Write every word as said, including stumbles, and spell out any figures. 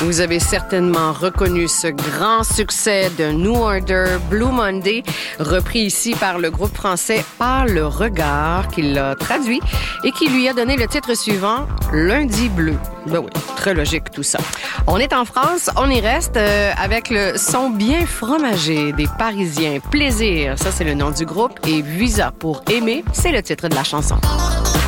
Vous avez certainement reconnu ce grand succès de New Order, Blue Monday, repris ici par le groupe français Par le regard, qui l'a traduit et qui lui a donné le titre suivant, Lundi bleu. Ben oui, très logique tout ça. On est en France, on y reste euh, avec le son bien fromagé des Parisiens. Plaisir, ça c'est le nom du groupe, et Visa pour aimer, c'est le titre de la chanson.